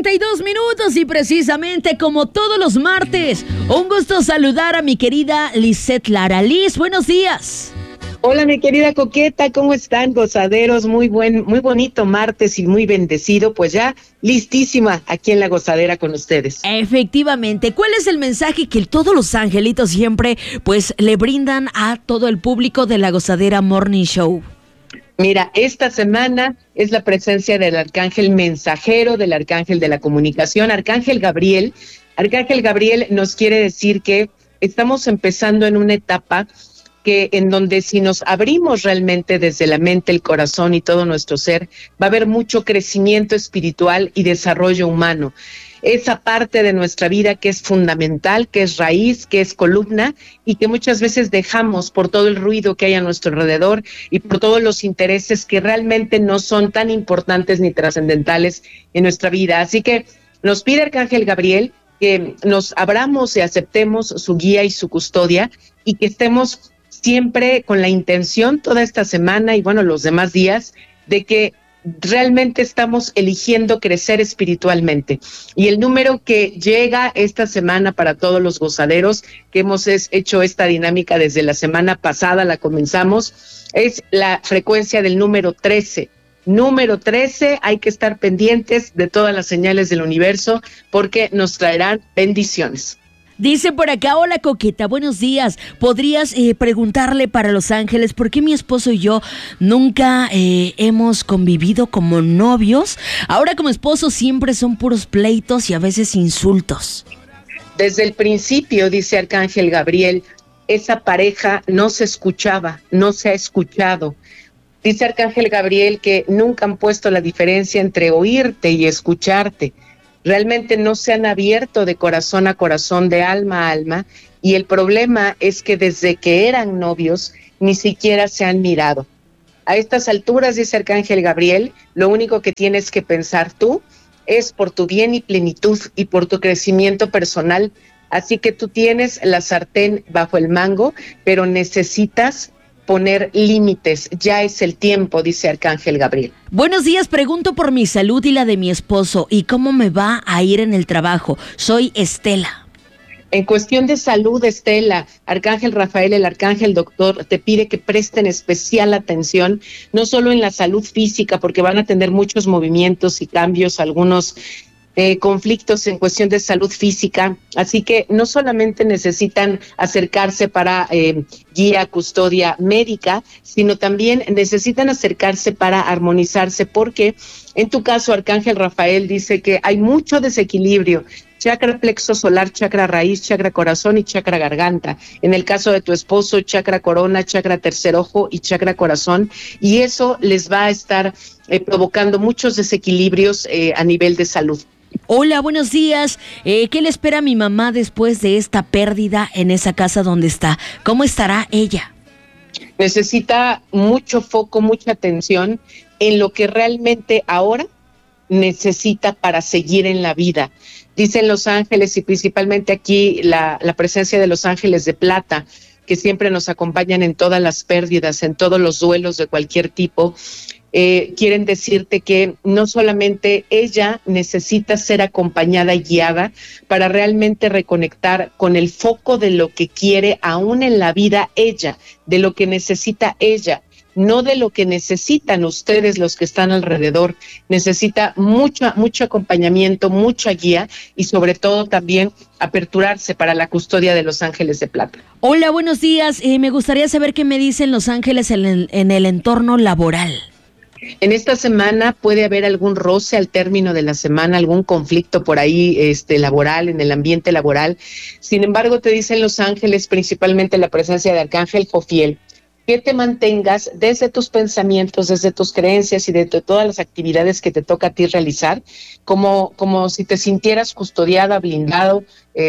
9:42 y precisamente como todos los martes, un gusto saludar a mi querida Lisette Lara. Liz, buenos días. Hola, mi querida Coqueta, ¿cómo están, gozaderos? Muy bonito martes y muy bendecido, pues ya listísima aquí en La Gozadera con ustedes. Efectivamente, ¿cuál es el mensaje que todos los angelitos siempre pues le brindan a todo el público de La Gozadera Morning Show? Mira, esta semana es la presencia del arcángel mensajero, del arcángel de la comunicación, Arcángel Gabriel. Arcángel Gabriel nos quiere decir que estamos empezando en una etapa en donde si nos abrimos realmente desde la mente, el corazón y todo nuestro ser, va a haber mucho crecimiento espiritual y desarrollo humano. Esa parte de nuestra vida que es fundamental, que es raíz, que es columna y que muchas veces dejamos por todo el ruido que hay a nuestro alrededor y por todos los intereses que realmente no son tan importantes ni trascendentales en nuestra vida. Así que nos pide Arcángel Gabriel que nos abramos y aceptemos su guía y su custodia y que estemos siempre con la intención toda esta semana y bueno, los demás días, de que realmente estamos eligiendo crecer espiritualmente. Y el número que llega esta semana para todos los gozaderos, que hemos hecho esta dinámica desde la semana pasada, la comenzamos, es la frecuencia del número 13. Número 13, hay que estar pendientes de todas las señales del universo porque nos traerán bendiciones. Dice por acá, hola Coqueta, buenos días. ¿Podrías preguntarle para Los Ángeles por qué mi esposo y yo nunca hemos convivido como novios? Ahora como esposos siempre son puros pleitos y a veces insultos. Desde el principio, dice Arcángel Gabriel, esa pareja no se escuchaba, no se ha escuchado. Dice Arcángel Gabriel que nunca han puesto la diferencia entre oírte y escucharte. Realmente no se han abierto de corazón a corazón, de alma a alma, y el problema es que desde que eran novios ni siquiera se han mirado. A estas alturas, dice Arcángel Gabriel, lo único que tienes que pensar tú es por tu bien y plenitud y por tu crecimiento personal. Así que tú tienes la sartén bajo el mango, pero necesitas poner límites, ya es el tiempo, dice Arcángel Gabriel. Buenos días, pregunto por mi salud y la de mi esposo y cómo me va a ir en el trabajo. Soy Estela. En cuestión de salud, Estela, Arcángel Rafael, el Arcángel Doctor, te pide que presten especial atención, no solo en la salud física, porque van a tener muchos movimientos y cambios, algunos conflictos en cuestión de salud física, así que no solamente necesitan acercarse para guía, custodia médica, sino también necesitan acercarse para armonizarse, porque en tu caso, Arcángel Rafael dice que hay mucho desequilibrio, chakra plexo solar, chakra raíz, chakra corazón y chakra garganta. En el caso de tu esposo, chakra corona, chakra tercer ojo y chakra corazón, y eso les va a estar provocando muchos desequilibrios a nivel de salud. Hola, buenos días. ¿Qué le espera a mi mamá después de esta pérdida en esa casa donde está? ¿Cómo estará ella? Necesita mucho foco, mucha atención en lo que realmente ahora necesita para seguir en la vida. Dicen los ángeles y principalmente aquí la presencia de los ángeles de plata, que siempre nos acompañan en todas las pérdidas, en todos los duelos de cualquier tipo. Quieren decirte que no solamente ella necesita ser acompañada y guiada para realmente reconectar con el foco de lo que quiere aún en la vida ella, de lo que necesita ella, no de lo que necesitan ustedes los que están alrededor. Necesita mucho acompañamiento, mucha guía y sobre todo también aperturarse para la custodia de los ángeles de plata. Hola, buenos días. Me gustaría saber qué me dicen los ángeles en el entorno laboral. En esta semana puede haber algún roce al término de la semana, algún conflicto por ahí laboral, en el ambiente laboral. Sin embargo, te dicen los ángeles, principalmente la presencia de Arcángel Jofiel, que te mantengas desde tus pensamientos, desde tus creencias y de todas las actividades que te toca a ti realizar, como si te sintieras custodiada, blindado,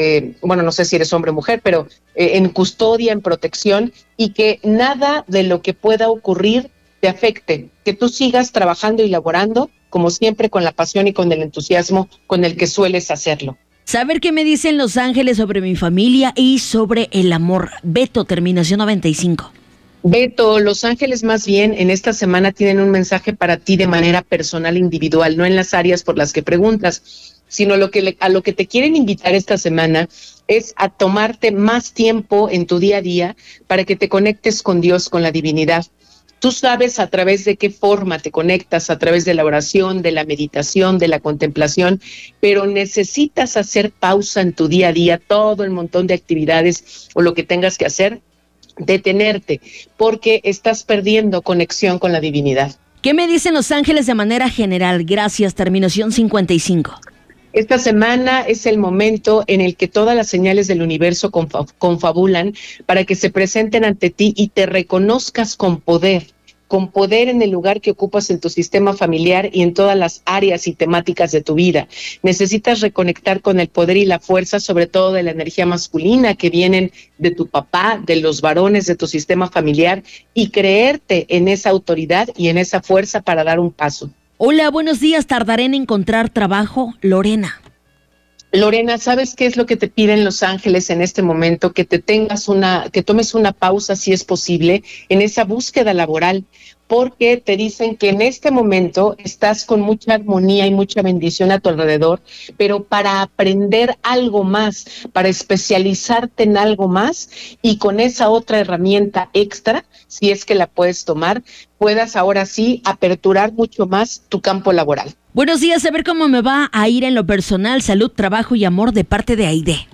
no sé si eres hombre o mujer, pero en custodia, en protección, y que nada de lo que pueda ocurrir te afecte, que tú sigas trabajando y laborando, como siempre, con la pasión y con el entusiasmo con el que sueles hacerlo. Saber qué me dicen los ángeles sobre mi familia y sobre el amor. Beto, terminación 95. Beto, los ángeles más bien en esta semana tienen un mensaje para ti de manera personal, individual, no en las áreas por las que preguntas. sino a lo que te quieren invitar esta semana es a tomarte más tiempo en tu día a día para que te conectes con Dios, con la divinidad. Tú sabes a través de qué forma te conectas, a través de la oración, de la meditación, de la contemplación, pero necesitas hacer pausa en tu día a día, todo el montón de actividades o lo que tengas que hacer, detenerte, porque estás perdiendo conexión con la divinidad. ¿Qué me dicen los ángeles de manera general? Gracias, terminación 55. Esta semana es el momento en el que todas las señales del universo confabulan para que se presenten ante ti y te reconozcas con poder en el lugar que ocupas en tu sistema familiar y en todas las áreas y temáticas de tu vida. Necesitas reconectar con el poder y la fuerza, sobre todo de la energía masculina que vienen de tu papá, de los varones de tu sistema familiar, y creerte en esa autoridad y en esa fuerza para dar un paso. Hola, buenos días. ¿Tardaré en encontrar trabajo? Lorena, ¿sabes qué es lo que te piden los ángeles en este momento? Que tomes una pausa, si es posible, en esa búsqueda laboral, porque te dicen que en este momento estás con mucha armonía y mucha bendición a tu alrededor, pero para aprender algo más, para especializarte en algo más y con esa otra herramienta extra, si es que la puedes tomar, puedas ahora sí aperturar mucho más tu campo laboral. buenos días. A ver cómo me va a ir en lo personal, salud, trabajo y amor de parte de Aide.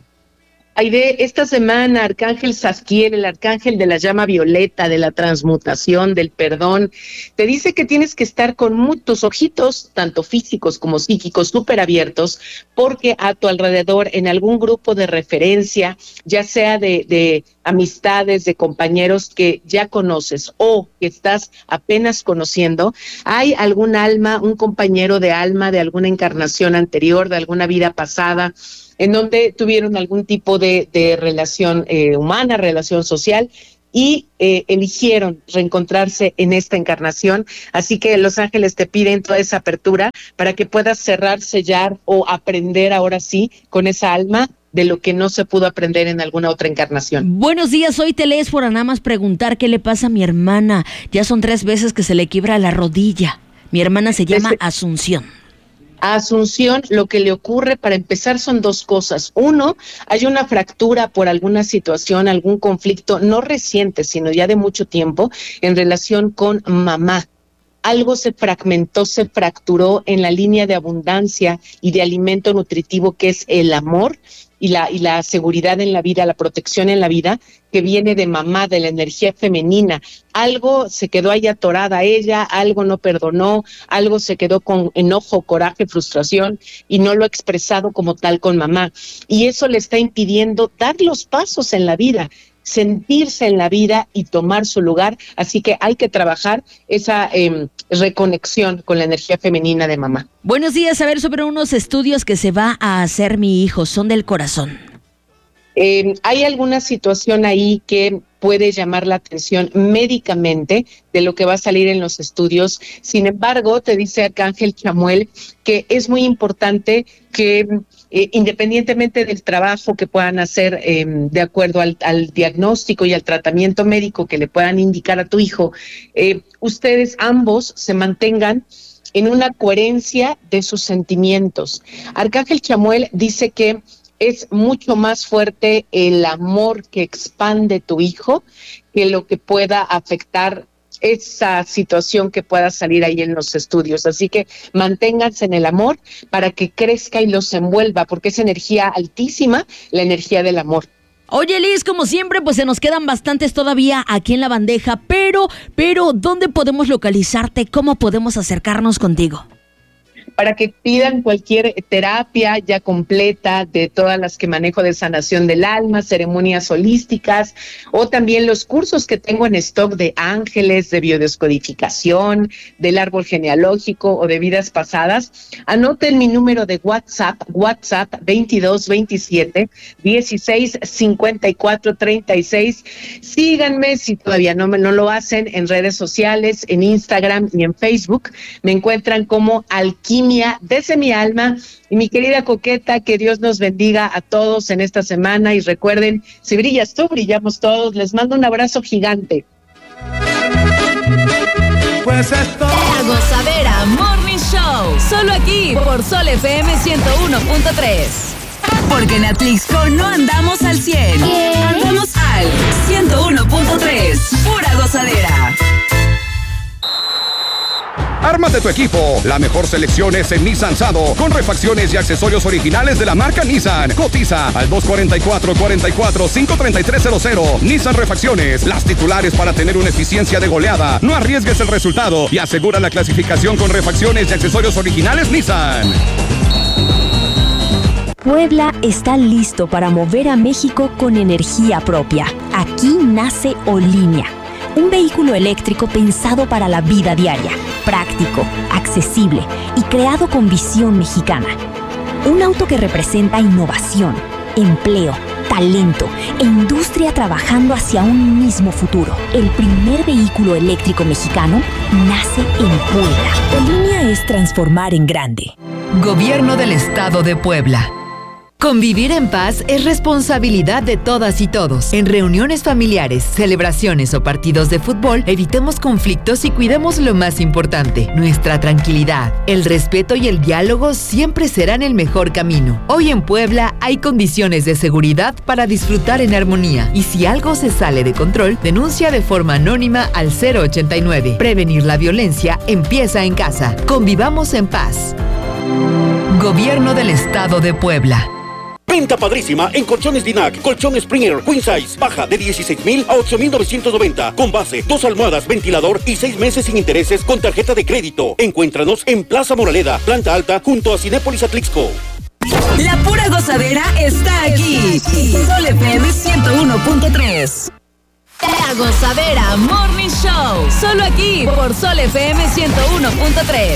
Aide, esta semana Arcángel Zadkiel, el arcángel de la llama violeta, de la transmutación, del perdón, te dice que tienes que estar con tus ojitos, tanto físicos como psíquicos, súper abiertos, porque a tu alrededor, en algún grupo de referencia, ya sea de amistades, de compañeros que ya conoces o que estás apenas conociendo, hay algún alma, un compañero de alma de alguna encarnación anterior, de alguna vida pasada, en donde tuvieron algún tipo de relación humana, relación social, y eligieron reencontrarse en esta encarnación. Así que los ángeles te piden toda esa apertura para que puedas cerrar, sellar o aprender ahora sí con esa alma de lo que no se pudo aprender en alguna otra encarnación. Buenos días, hoy te lees por nada más preguntar qué le pasa a mi hermana. Ya son 3 veces que se le quiebra la rodilla. Mi hermana se llama Asunción. A Asunción lo que le ocurre, para empezar, son 2 cosas. 1, hay una fractura por alguna situación, algún conflicto, no reciente, sino ya de mucho tiempo, en relación con mamá. Algo se fragmentó, se fracturó en la línea de abundancia y de alimento nutritivo que es el amor y la seguridad en la vida, la protección en la vida, que viene de mamá, de la energía femenina. Algo se quedó ahí atorada ella, algo no perdonó, algo se quedó con enojo, coraje, frustración y no lo ha expresado como tal con mamá. Y eso le está impidiendo dar los pasos en la vida, sentirse en la vida y tomar su lugar. Así que hay que trabajar esa reconexión con la energía femenina de mamá. Buenos días, a ver sobre unos estudios que se va a hacer mi hijo, son del corazón. Hay alguna situación ahí que puede llamar la atención médicamente de lo que va a salir en los estudios. Sin embargo, te dice Arcángel Chamuel que es muy importante que independientemente del trabajo que puedan hacer de acuerdo al diagnóstico y al tratamiento médico que le puedan indicar a tu hijo, ustedes ambos se mantengan en una coherencia de sus sentimientos. Arcángel Chamuel dice que es mucho más fuerte el amor que expande tu hijo que lo que pueda afectar esa situación que pueda salir ahí en los estudios. Así que manténganse en el amor para que crezca y los envuelva, porque es energía altísima, la energía del amor. Oye, Liz, como siempre, pues se nos quedan bastantes todavía aquí en la bandeja, pero, ¿dónde podemos localizarte? ¿Cómo podemos acercarnos contigo? Para que pidan cualquier terapia ya completa de todas las que manejo de sanación del alma, ceremonias holísticas, o también los cursos que tengo en stock de ángeles, de biodescodificación, del árbol genealógico o de vidas pasadas. Anoten mi número de WhatsApp 2227 16 54 36. Síganme si todavía no lo hacen en redes sociales, en Instagram y en Facebook. Me encuentran como Alquimia desde mi alma. Y mi querida Coqueta, que Dios nos bendiga a todos en esta semana, y recuerden, si brillas tú, brillamos todos. Les mando un abrazo gigante. Pues esto. La Gozadera Morning Show. Show, solo aquí por Sol FM 101.3. Porque en Atlixco no andamos al 100, andamos al 101.3, pura gozadera. Ármate tu equipo. La mejor selección es en Nissan Sado, con refacciones y accesorios originales de la marca Nissan. Cotiza al 244-53300. Nissan Refacciones, las titulares para tener una eficiencia de goleada. No arriesgues el resultado y asegura la clasificación con refacciones y accesorios originales Nissan. Puebla está listo para mover a México con energía propia. Aquí nace Olinea, un vehículo eléctrico pensado para la vida diaria, práctico, accesible y creado con visión mexicana. Un auto que representa innovación, empleo, talento e industria trabajando hacia un mismo futuro. El primer vehículo eléctrico mexicano nace en Puebla. Olinea es transformar en grande. Gobierno del Estado de Puebla. Convivir en paz es responsabilidad de todas y todos. En reuniones familiares, celebraciones o partidos de fútbol, evitemos conflictos y cuidemos lo más importante, nuestra tranquilidad. El respeto y el diálogo siempre serán el mejor camino. Hoy en Puebla hay condiciones de seguridad para disfrutar en armonía. Y si algo se sale de control, denuncia de forma anónima al 089. Prevenir la violencia empieza en casa. Convivamos en paz. Gobierno del Estado de Puebla. Venta padrísima en Colchones Dinac. Colchón Springer Queen Size. Baja de 16,000 a 8,990. Con base, 2 almohadas, ventilador y 6 meses sin intereses con tarjeta de crédito. Encuéntranos en Plaza Moraleda, planta alta, junto a Cinépolis Atlixco. La pura gozadera está aquí. Sol FM 101.3. La Gozadera Morning Show. Solo aquí por Sol FM 101.3.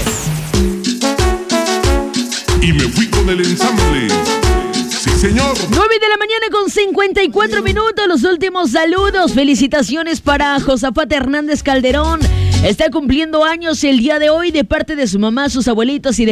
Y me fui con el ensamble. Sí, señor. 9 de la mañana con 54 minutos. Los últimos saludos. Felicitaciones para Josafat Hernández Calderón. Está cumpliendo años el día de hoy de parte de su mamá, sus abuelitos y de